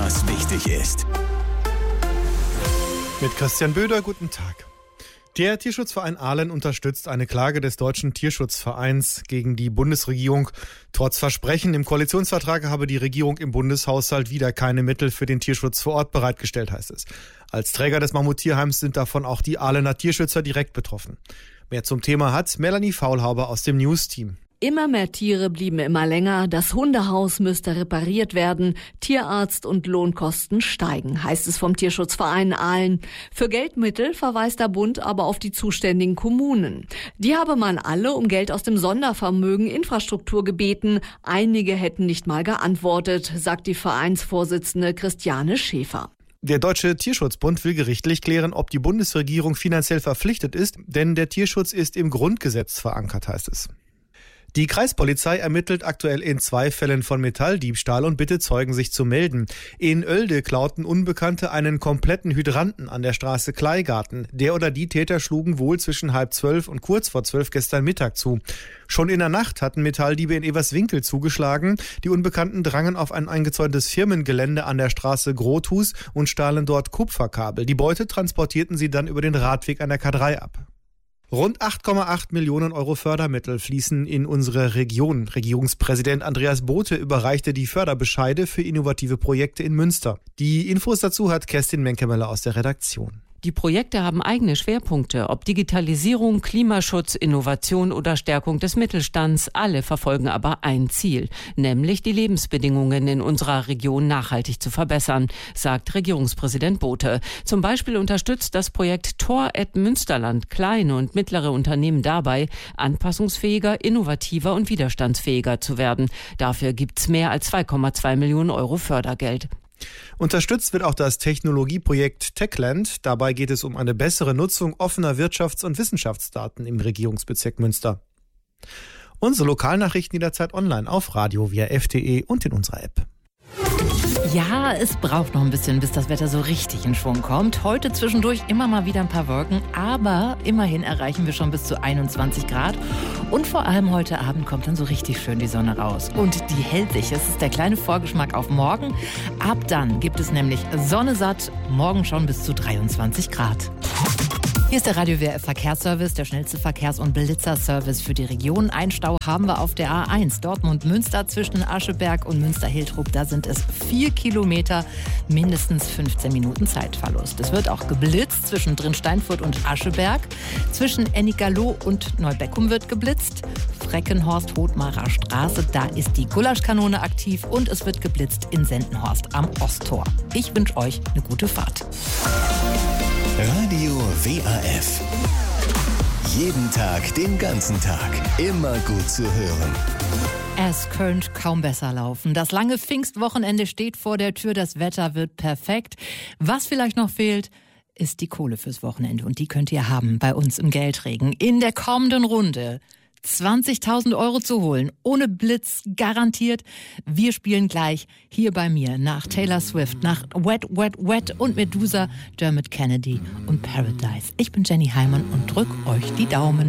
was wichtig ist. Mit Christian Böder, guten Tag. Der Tierschutzverein Ahlen unterstützt eine Klage des Deutschen Tierschutzvereins gegen die Bundesregierung. Trotz Versprechen im Koalitionsvertrag habe die Regierung im Bundeshaushalt wieder keine Mittel für den Tierschutz vor Ort bereitgestellt, heißt es. Als Träger des Mammuttierheims sind davon auch die Ahlener Tierschützer direkt betroffen. Mehr zum Thema hat Melanie Faulhaber aus dem News-Team. Immer mehr Tiere blieben immer länger, das Hundehaus müsste repariert werden, Tierarzt- und Lohnkosten steigen, heißt es vom Tierschutzverein Ahlen. Für Geldmittel verweist der Bund aber auf die zuständigen Kommunen. Die habe man alle um Geld aus dem Sondervermögen Infrastruktur gebeten. Einige hätten nicht mal geantwortet, sagt die Vereinsvorsitzende Christiane Schäfer. Der Deutsche Tierschutzbund will gerichtlich klären, ob die Bundesregierung finanziell verpflichtet ist, denn der Tierschutz ist im Grundgesetz verankert, heißt es. Die Kreispolizei ermittelt aktuell in 2 Fällen von Metalldiebstahl und bittet Zeugen, sich zu melden. In Oelde klauten Unbekannte einen kompletten Hydranten an der Straße Kleigarten. Der oder die Täter schlugen wohl zwischen 11:30 und kurz vor 12 gestern Mittag zu. Schon in der Nacht hatten Metalldiebe in Everswinkel zugeschlagen. Die Unbekannten drangen auf ein eingezäuntes Firmengelände an der Straße Grothus und stahlen dort Kupferkabel. Die Beute transportierten sie dann über den Radweg an der K3 ab. Rund 8,8 Millionen Euro Fördermittel fließen in unsere Region. Regierungspräsident Andreas Bothe überreichte die Förderbescheide für innovative Projekte in Münster. Die Infos dazu hat Kerstin Menkemöller aus der Redaktion. Die Projekte haben eigene Schwerpunkte, ob Digitalisierung, Klimaschutz, Innovation oder Stärkung des Mittelstands. Alle verfolgen aber ein Ziel, nämlich die Lebensbedingungen in unserer Region nachhaltig zu verbessern, sagt Regierungspräsident Bothe. Zum Beispiel unterstützt das Projekt Tor et Münsterland kleine und mittlere Unternehmen dabei, anpassungsfähiger, innovativer und widerstandsfähiger zu werden. Dafür gibt's mehr als 2,2 Millionen Euro Fördergeld. Unterstützt wird auch das Technologieprojekt Techland. Dabei geht es um eine bessere Nutzung offener Wirtschafts- und Wissenschaftsdaten im Regierungsbezirk Münster. Unsere Lokalnachrichten jederzeit online auf Radio via f.de und in unserer App. Ja, es braucht noch ein bisschen, bis das Wetter so richtig in Schwung kommt. Heute zwischendurch immer mal wieder ein paar Wolken, aber immerhin erreichen wir schon bis zu 21 Grad. Und vor allem heute Abend kommt dann so richtig schön die Sonne raus. Und die hält sich. Es ist der kleine Vorgeschmack auf morgen. Ab dann gibt es nämlich Sonne satt, morgen schon bis zu 23 Grad. Hier ist der Radio WRF Verkehrsservice, der schnellste Verkehrs- und Blitzerservice für die Region. Ein Stau haben wir auf der A1 Dortmund-Münster zwischen Ascheberg und Münster-Hiltrop. Da sind es 4 Kilometer, mindestens 15 Minuten Zeitverlust. Es wird auch geblitzt zwischen Drinsteinfurt und Ascheberg. Zwischen Ennigerloh und Neubeckum wird geblitzt. Freckenhorst-Hothmarer Straße, da ist die Gulaschkanone aktiv und es wird geblitzt in Sendenhorst am Osttor. Ich wünsche euch eine gute Fahrt. Radio WRF. Jeden Tag, den ganzen Tag. Immer gut zu hören. Es könnte kaum besser laufen. Das lange Pfingstwochenende steht vor der Tür. Das Wetter wird perfekt. Was vielleicht noch fehlt, ist die Kohle fürs Wochenende. Und die könnt ihr haben bei uns im Geldregen. In der kommenden Runde 20.000 Euro zu holen. Ohne Blitz, garantiert. Wir spielen gleich hier bei mir nach Taylor Swift, nach Wet, Wet, Wet und Medusa, Dermot Kennedy und Paradise. Ich bin Jenny Heimann und drück euch die Daumen.